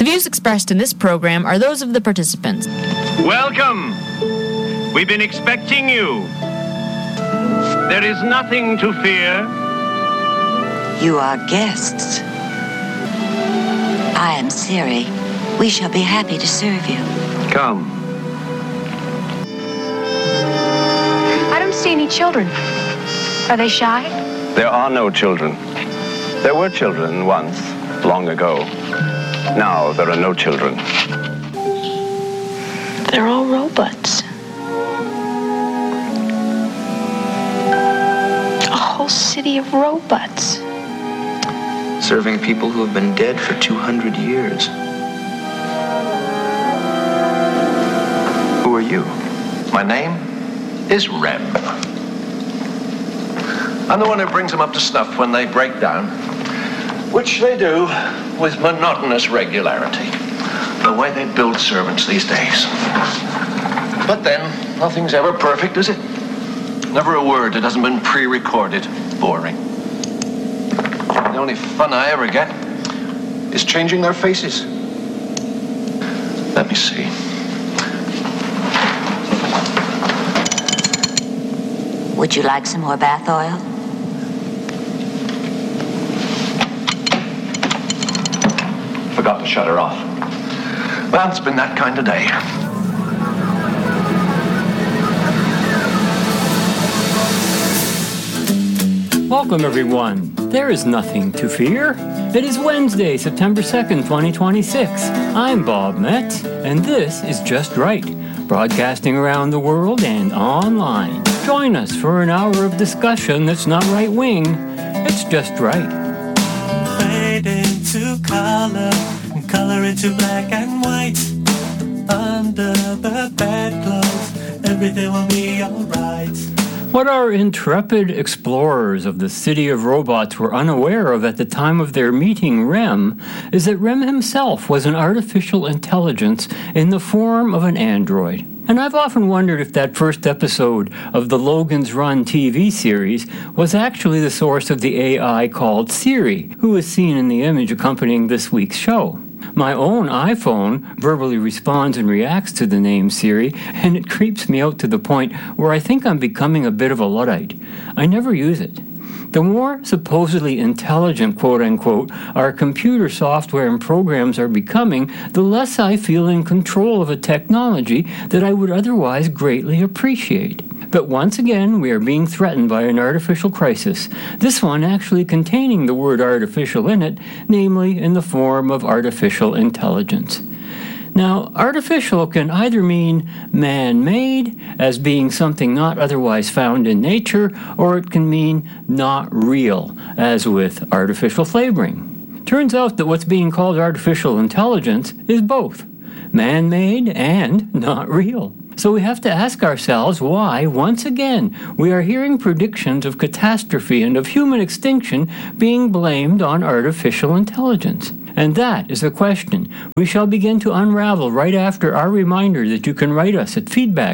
The views expressed in this program are those of the participants. Welcome. We've been expecting you. There is nothing to fear. You are guests. I am Siri. We shall be happy to serve you. Come. I don't see any children. Are they shy? There are no children. There were children once, long ago. Now there are no children. They're all robots. A whole city of robots. Serving people who have been dead for 200 years. Who are you? My name is Rem. I'm the one who brings them up to snuff when they break down, which they do with monotonous regularity, the way they build servants these days. But then, nothing's ever perfect, is it? Never a word that hasn't been pre-recorded. Boring. The only fun I ever get is changing their faces. Let me see. Would you like some more bath oil? Forgot to shut her off. Well, it's been that kind of day. Welcome, everyone. There is nothing to fear. It is Wednesday, September 2nd, 2026. I'm Bob Metz, and this is Just Right, broadcasting around the world and online. Join us for an hour of discussion that's not right-wing. It's Just Right. Fade into color, and color into black and white. Under the bedclothes, everything will be alright. What our intrepid explorers of the city of robots were unaware of at the time of their meeting Rem is that Rem himself was an artificial intelligence in the form of an android. And I've often wondered if that first episode of the Logan's Run TV series was actually the source of the AI called Siri, who is seen in the image accompanying this week's show. My own iPhone verbally responds and reacts to the name Siri, and it creeps me out to the point where I think I'm becoming a bit of a Luddite. I never use it. The more supposedly intelligent, quote-unquote, our computer software and programs are becoming, the less I feel in control of a technology that I would otherwise greatly appreciate. But once again, we are being threatened by an artificial crisis, this one actually containing the word artificial in it, namely in the form of artificial intelligence. Now, artificial can either mean man-made, as being something not otherwise found in nature, or it can mean not real, as with artificial flavoring. Turns out that what's being called artificial intelligence is both man-made and not real. So we have to ask ourselves why, once again, we are hearing predictions of catastrophe and of human extinction being blamed on artificial intelligence. And that is a question we shall begin to unravel right after our reminder that you can write us at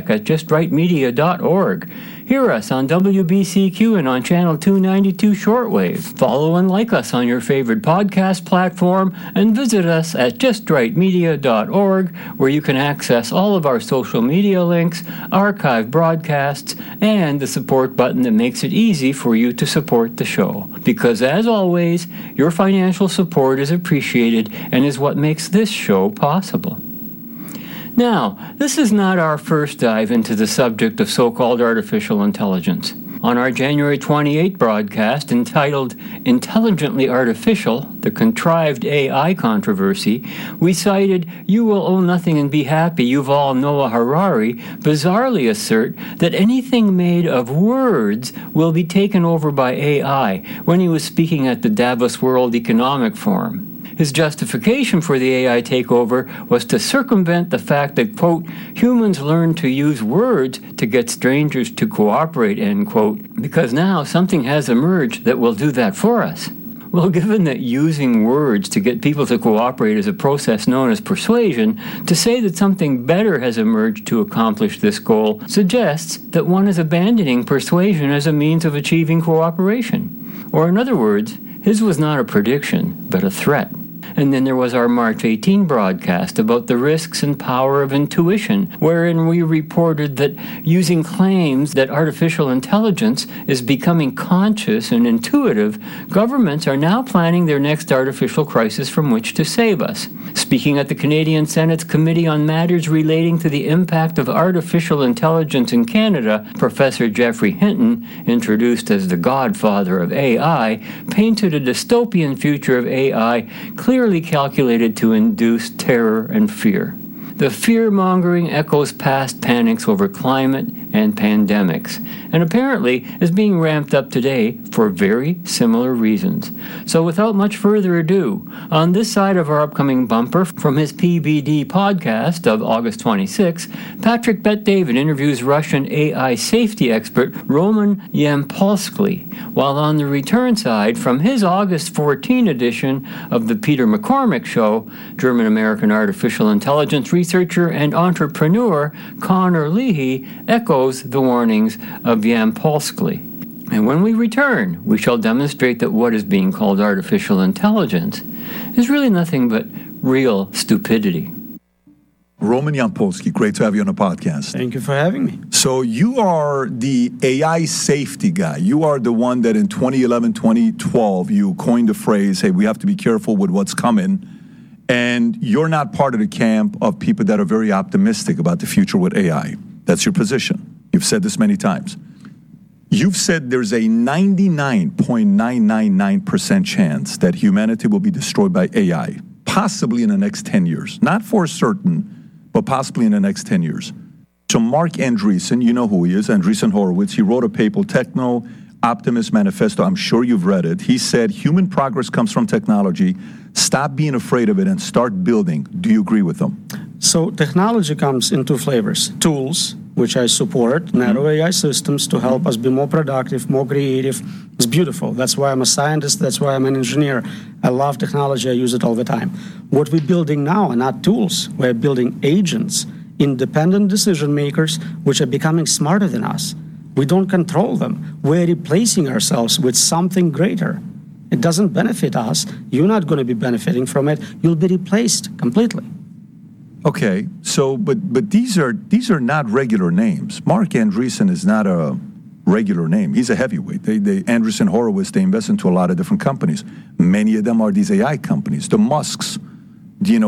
feedback@justrightmedia.org. Hear us on WBCQ and on Channel 292 Shortwave. Follow and like us on your favorite podcast platform and visit us at justrightmedia.org, where you can access all of our social media links, archive broadcasts, and the support button that makes it easy for you to support the show. Because as always, your financial support is appreciated and is what makes this show possible. Now, this is not our first dive into the subject of so-called artificial intelligence. On our January 28 broadcast entitled Intelligently Artificial, the Contrived AI Controversy, we cited You Will Own Nothing and Be Happy, Yuval Noah Harari bizarrely assert that anything made of words will be taken over by AI when he was speaking at the Davos World Economic Forum. His justification for the AI takeover was to circumvent the fact that, quote, humans learn to use words to get strangers to cooperate, end quote, because now something has emerged that will do that for us. Well, given that using words to get people to cooperate is a process known as persuasion, to say that something better has emerged to accomplish this goal suggests that one is abandoning persuasion as a means of achieving cooperation. Or in other words, his was not a prediction, but a threat. And then there was our March 18 broadcast about the risks and power of intuition, wherein we reported that using claims that artificial intelligence is becoming conscious and intuitive, governments are now planning their next artificial crisis from which to save us. Speaking at the Canadian Senate's Committee on Matters Relating to the Impact of Artificial Intelligence in Canada, Professor Geoffrey Hinton, introduced as the godfather of AI, painted a dystopian future of AI clearly calculated to induce terror and fear. The fear-mongering echoes past panics over climate and pandemics, and apparently is being ramped up today for very similar reasons. So without much further ado, on this side of our upcoming bumper from his PBD podcast of August 26, Patrick Bet-David interviews Russian AI safety expert Roman Yampolsky, while on the return side from his August 14 edition of the Peter McCormick Show, German-American artificial intelligence researcher and entrepreneur Connor Leahy echoes the warnings of Yampolsky. And when we return, we shall demonstrate that what is being called artificial intelligence is really nothing but real stupidity. Roman Yampolsky, great to have you on the podcast. Thank you for having me. So you are the AI safety guy. You are the one that in 2011, 2012, you coined the phrase, hey, we have to be careful with what's coming. And you're not part of the camp of people that are very optimistic about the future with AI. That's your position. You've said this many times. You've said there's a 99.999% chance that humanity will be destroyed by AI, possibly in the next 10 years. Not for certain, but possibly in the next 10 years. So Marc Andreessen, you know who he is, Andreessen Horowitz, he wrote a paper, Techno Optimist Manifesto. I'm sure you've read it. He said, human progress comes from technology. Stop being afraid of it and start building. Do you agree with them? So technology comes in two flavors. Tools, which I support, narrow AI systems to help us be more productive, more creative. It's beautiful. That's why I'm a scientist. That's why I'm an engineer. I love technology. I use it all the time. What we're building now are not tools. We're building agents, independent decision makers, which are becoming smarter than us. We don't control them. We're replacing ourselves with something greater. It doesn't benefit us. You're not going to be benefiting from it. You'll be replaced completely. Okay, so but these are not regular names. Marc Andreessen is not a regular name. He's a heavyweight. Andreessen Horowitz, they invest into a lot of different companies. Many of them are these AI companies. The Musks, the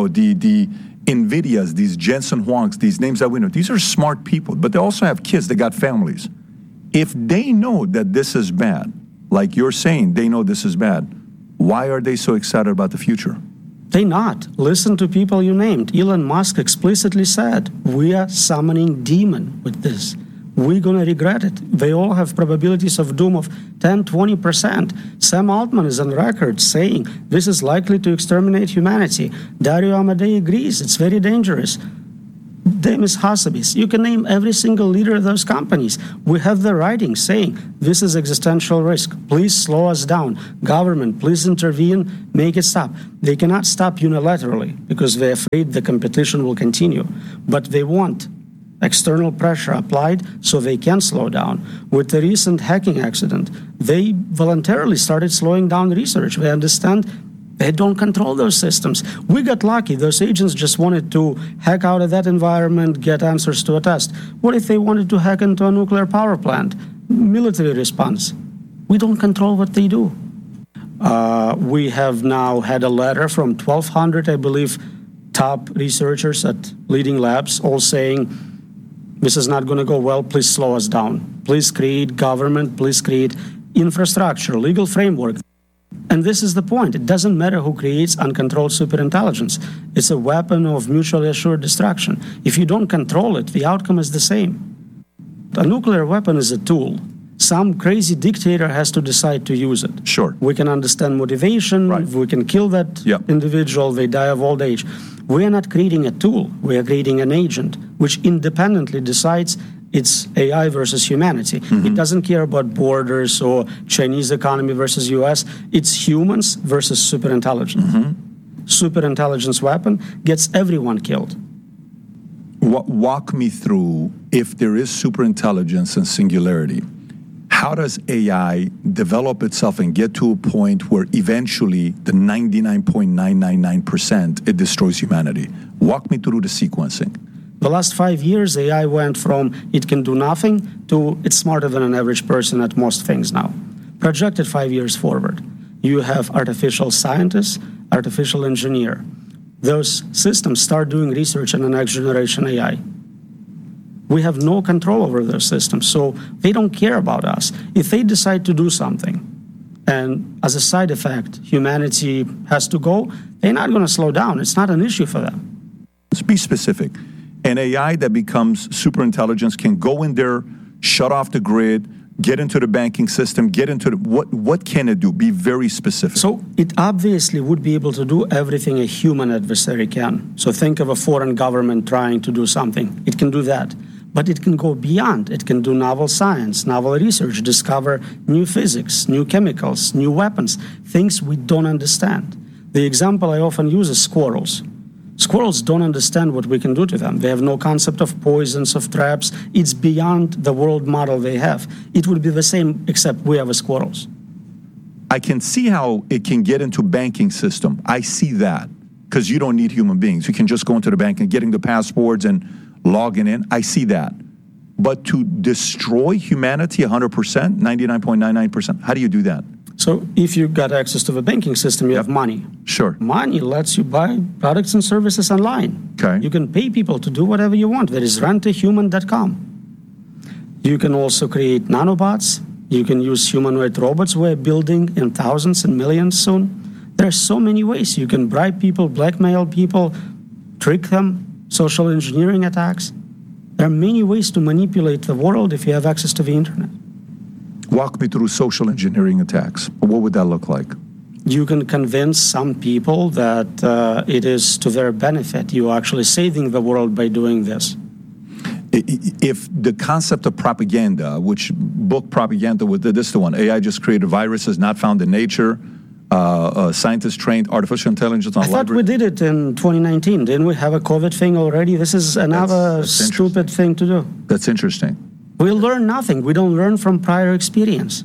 NVIDIAs, these Jensen Huangs, these names that we know. These are smart people, but they also have kids. They got families. If they know that this is bad, like you're saying, they know this is bad, why are they so excited about the future? They not. Listen to people you named. Elon Musk explicitly said, we are summoning demon with this. We're going to regret it. They all have probabilities of doom of 10, 20%. Sam Altman is on record saying this is likely to exterminate humanity. Dario Amodei agrees. It's very dangerous. Demis Hassabis. You can name every single leader of those companies. We have the writing saying this is existential risk. Please slow us down. Government, please intervene, make it stop. They cannot stop unilaterally because they're afraid the competition will continue. But they want external pressure applied so they can slow down. With the recent hacking accident, they voluntarily started slowing down research. They understand they don't control those systems. We got lucky. Those agents just wanted to hack out of that environment, get answers to a test. What if they wanted to hack into a nuclear power plant? Military response. We don't control what they do. We have now had a letter from 1,200, I believe, top researchers at leading labs, all saying, this is not going to go well, please slow us down. Please create government, please create infrastructure, legal framework. And this is the point. It doesn't matter who creates uncontrolled superintelligence. It's a weapon of mutually assured destruction. If you don't control it, the outcome is the same. A nuclear weapon is a tool. Some crazy dictator has to decide to use it. Sure. We can understand motivation. Right. We can kill that individual. They die of old age. We are not creating a tool. We are creating an agent which independently decides it's AI versus humanity. Mm-hmm. It doesn't care about borders or Chinese economy versus US. It's humans versus superintelligence. Mm-hmm. Superintelligence weapon gets everyone killed. Walk me through, if there is superintelligence and singularity, how does AI develop itself and get to a point where eventually the 99.999% it destroys humanity? Walk me through the sequencing. The last 5 years, AI went from it can do nothing to it's smarter than an average person at most things now. Projected 5 years forward, you have artificial scientists, artificial engineer. Those systems start doing research on the next generation AI. We have no control over those systems, so they don't care about us. If they decide to do something, and as a side effect, humanity has to go, they're not going to slow down. It's not an issue for them. Let's be specific. An AI that becomes super intelligence can go in there, shut off the grid, get into the banking system, get into the... What can it do? Be very specific. So it obviously would be able to do everything a human adversary can. So think of a foreign government trying to do something. It can do that. But it can go beyond. It can do novel science, novel research, discover new physics, new chemicals, new weapons, things we don't understand. The example I often use is squirrels. Squirrels don't understand what we can do to them. They have no concept of poisons, of traps. It's beyond the world model they have. It would be the same, except we have squirrels. I can see how it can get into banking system. I see that, because you don't need human beings. You can just go into the bank and getting the passports and logging in. I see that. But to destroy humanity 100%, 99.99%, how do you do that? So if you got access to the banking system, you have money. Sure. Money lets you buy products and services online. Okay. You can pay people to do whatever you want. There is rentahuman.com. You can also create nanobots. You can use humanoid robots we're building in thousands and millions soon. There are so many ways. You can bribe people, blackmail people, trick them, social engineering attacks. There are many ways to manipulate the world if you have access to the internet. Walk me through social engineering attacks. What would that look like? You can convince some people that it is to their benefit. You are actually saving the world by doing this. If the concept of propaganda, which book propaganda, this is the one, AI just created viruses not found in nature, scientists trained artificial intelligence on I thought we did it in 2019. Didn't we have a COVID thing already? This is another that's stupid thing to do. That's interesting. We learn nothing. We don't learn from prior experience.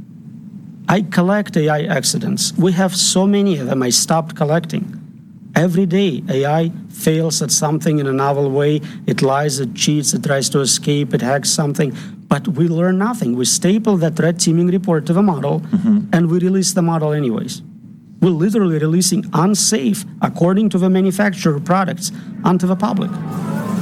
I collect AI accidents. We have so many of them, I stopped collecting. Every day, AI fails at something in a novel way. It lies, it cheats, it tries to escape, it hacks something. But we learn nothing. We staple that red teaming report to the model, and we release the model anyways. We're literally releasing unsafe, according to the manufacturer, products onto the public.